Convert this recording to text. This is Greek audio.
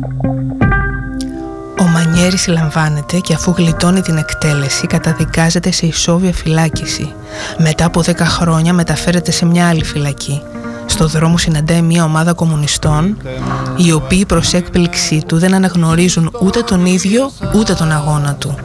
Ο Μανιέρη συλλαμβάνεται και αφού γλιτώνει την εκτέλεση καταδικάζεται σε ισόβια φυλάκιση. Μετά από 10 χρόνια μεταφέρεται σε μια άλλη φυλακή. Στο δρόμο συναντάει μια ομάδα κομμουνιστών, οι οποίοι προς έκπληξή του δεν αναγνωρίζουν ούτε τον ίδιο ούτε τον αγώνα του.